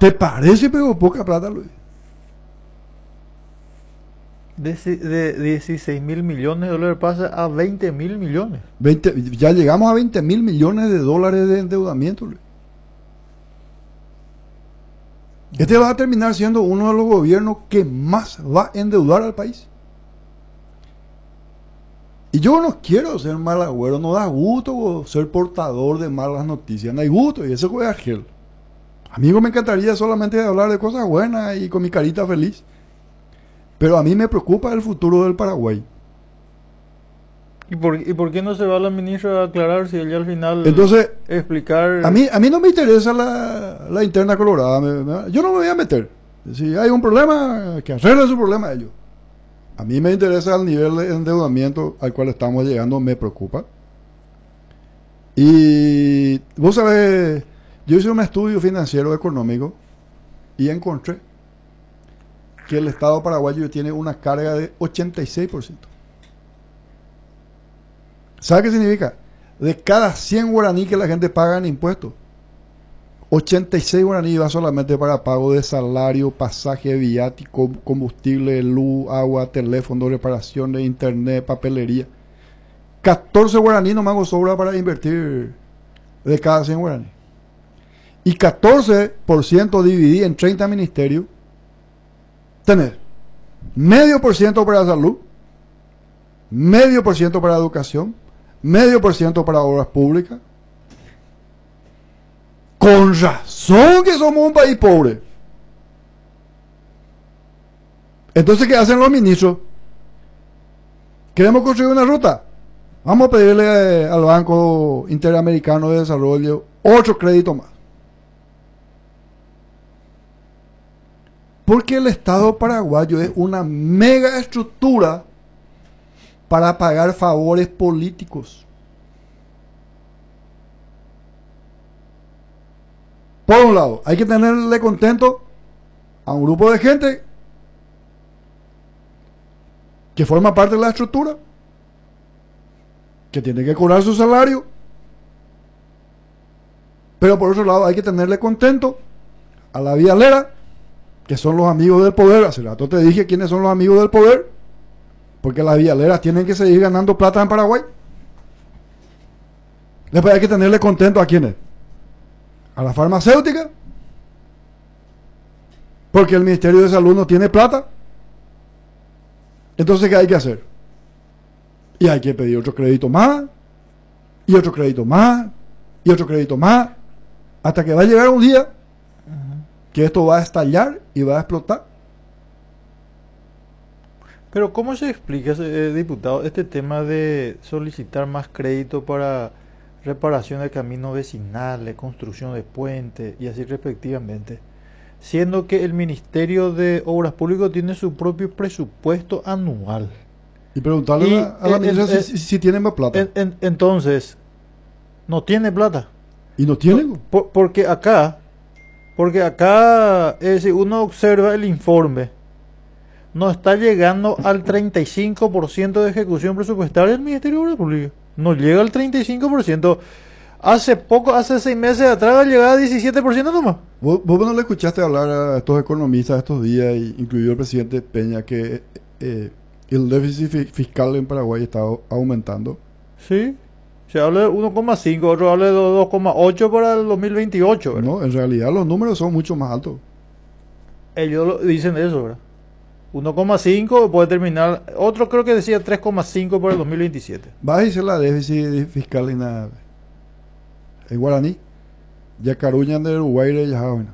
¿Te parece, pero poca plata, Luis? De 16 mil millones de dólares pasa a 20 mil millones. 20, ya llegamos a 20 mil millones de dólares de endeudamiento, Luis. Este va a terminar siendo uno de los gobiernos que más va a endeudar al país. Y yo no quiero ser mal agüero, no da gusto ser portador de malas noticias, no hay gusto, y eso fue Argel. Amigo, me encantaría solamente hablar de cosas buenas y con mi carita feliz. Pero a mí me preocupa el futuro del Paraguay. ¿Y por qué no se va la ministra a aclarar si ella al final Entonces, explicar? a mí no me interesa la interna colorada. Yo no me voy a meter. Si hay un problema, que arreglen su problema ellos. A mí me interesa el nivel de endeudamiento al cual estamos llegando, me preocupa. Y vos sabés, yo hice un estudio financiero económico y encontré que el Estado paraguayo tiene una carga de 86%. ¿Sabe qué significa? De cada 100 guaraní que la gente paga en impuestos, 86 guaraní va solamente para pago de salario, pasaje, viático, combustible, luz, agua, teléfono, reparación de internet, papelería. 14 guaraní nomás sobra para invertir de cada 100 guaraní. Y 14% dividido en 30 ministerios, tener medio por ciento para salud, medio por ciento para educación, medio por ciento para obras públicas. Con razón que somos un país pobre. Entonces, ¿qué hacen los ministros? ¿Queremos construir una ruta? Vamos a pedirle al Banco Interamericano de Desarrollo otro crédito más. Porque el Estado paraguayo es una mega estructura para pagar favores políticos. Por un lado, hay que tenerle contento a un grupo de gente que forma parte de la estructura, que tiene que cobrar su salario, pero por otro lado hay que tenerle contento a la vialera, que son los amigos del poder. Hace rato te dije quiénes son los amigos del poder, porque las vialeras tienen que seguir ganando plata en Paraguay. Después hay que tenerle contento a quiénes, a la farmacéutica, porque el Ministerio de Salud no tiene plata. Entonces, ¿qué hay que hacer? Y hay que pedir otro crédito más, y otro crédito más, y otro crédito más, hasta que va a llegar un día que esto va a estallar y va a explotar. Pero ¿cómo se explica, diputado, este tema de solicitar más crédito para reparación de caminos vecinales, construcción de puentes y así respectivamente, siendo que el Ministerio de Obras Públicas tiene su propio presupuesto anual? Y preguntarle a la ministra si tiene más plata. Entonces, no tiene plata. ¿Y no tiene? Porque acá, si uno observa el informe, no está llegando al 35% de ejecución presupuestaria del Ministerio de Obras Públicas. No llega al 35%. Hace 6 meses atrás llegaba a 17% nomás. ¿Vos no le escuchaste hablar a estos economistas estos días, incluido el presidente Peña, que el déficit fiscal en Paraguay está aumentando? Sí. Se habla de 1,5, otro habla de 2,8 para el 2028, ¿verdad? No, en realidad los números son mucho más altos. Ellos dicen eso, ¿verdad? 1,5 puede terminar, otro creo que decía 3,5 para el 2027. Bájese la déficit fiscal en guaraní. Yacaruña de Uruguay ya bueno.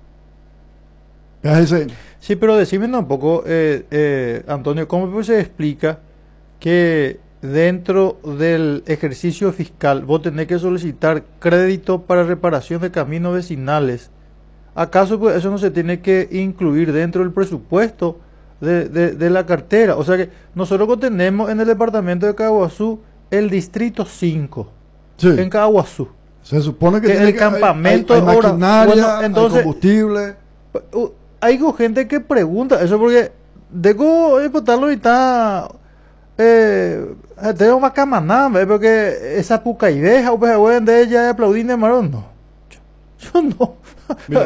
Sí, pero decime un poco, Antonio, ¿cómo se explica que dentro del ejercicio fiscal vos tenés que solicitar crédito para reparación de caminos vecinales? ¿Acaso pues eso no se tiene que incluir dentro del presupuesto de la cartera? O sea que nosotros tenemos en el departamento de Caguazú el distrito 5, sí, en Caguazú. Se supone que el campamento hay maquinaria, bueno, entonces, hay combustible. Hay gente que pregunta eso porque debo importarlo y está tengo una camaná, porque esa pucaideja o pues de ella aplaudí de marón, no. Yo no. Mira,